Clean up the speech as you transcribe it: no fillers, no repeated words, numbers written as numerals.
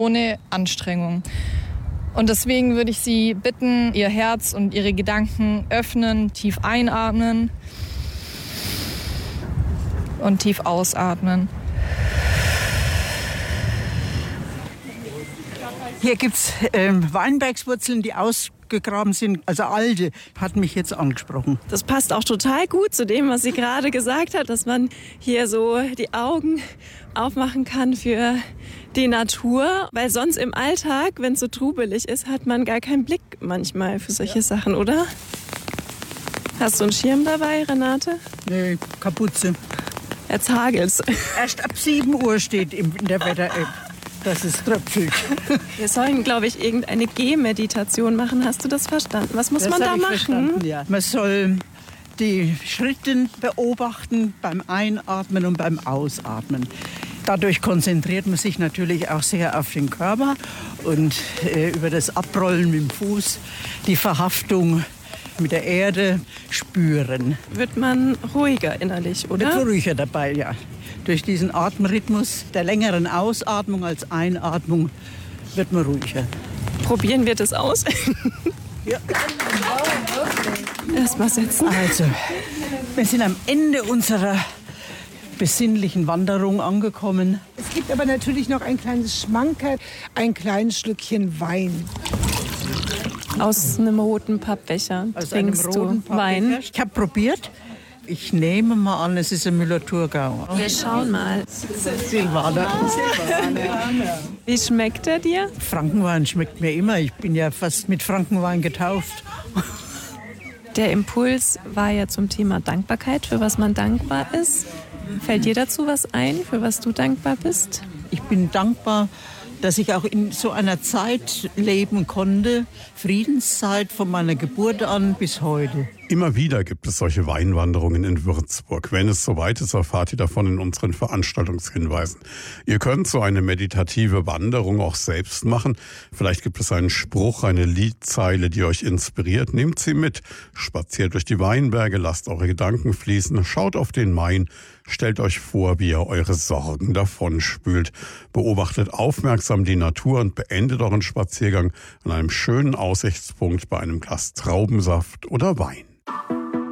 ohne Anstrengung. Und deswegen würde ich Sie bitten, Ihr Herz und Ihre Gedanken öffnen, tief einatmen und tief ausatmen. Hier gibt es Weinbergswurzeln, die ausgegraben sind, also alte, hat mich jetzt angesprochen. Das passt auch total gut zu dem, was sie gerade gesagt hat, dass man hier so die Augen aufmachen kann für die Natur, weil sonst im Alltag, wenn es so trubelig ist, hat man gar keinen Blick manchmal für solche Sachen, oder? Hast du einen Schirm dabei, Renate? Nee, Kapuze. Jetzt hagelt's. Erst ab 7 Uhr steht in der Wetter-App, dass es tröpfelt. Wir sollen, glaube ich, irgendeine Gehmeditation machen. Hast du das verstanden? Was muss man da machen? Verstanden, ja. Man soll die Schritte beobachten beim Einatmen und beim Ausatmen. Dadurch konzentriert man sich natürlich auch sehr auf den Körper und über das Abrollen mit dem Fuß die Verhaftung mit der Erde spüren. Wird man ruhiger innerlich, oder? Wird ruhiger dabei, ja. Durch diesen Atemrhythmus der längeren Ausatmung als Einatmung wird man ruhiger. Probieren wir das aus? Ja. Erst mal setzen. Also, wir sind am Ende unserer besinnlichen Wanderung angekommen. Es gibt aber natürlich noch ein kleines Schmankerl, ein kleines Schlückchen Wein. Aus einem roten Pappbecher trinkst du Wein. Ich habe probiert. Ich nehme mal an, es ist ein Müller-Thurgau. Wir schauen mal. Silvaner. Wie schmeckt er dir? Frankenwein schmeckt mir immer. Ich bin ja fast mit Frankenwein getauft. Der Impuls war ja zum Thema Dankbarkeit, für was man dankbar ist. Fällt dir dazu was ein, für was du dankbar bist? Ich bin dankbar, dass ich auch in so einer Zeit leben konnte, Friedenszeit von meiner Geburt an bis heute. Immer wieder gibt es solche Weinwanderungen in Würzburg. Wenn es soweit ist, erfahrt ihr davon in unseren Veranstaltungshinweisen. Ihr könnt so eine meditative Wanderung auch selbst machen. Vielleicht gibt es einen Spruch, eine Liedzeile, die euch inspiriert. Nehmt sie mit, spaziert durch die Weinberge, lasst eure Gedanken fließen, schaut auf den Main, stellt euch vor, wie ihr eure Sorgen davonspült. Beobachtet aufmerksam die Natur und beendet euren Spaziergang an einem schönen Aussichtspunkt bei einem Glas Traubensaft oder Wein.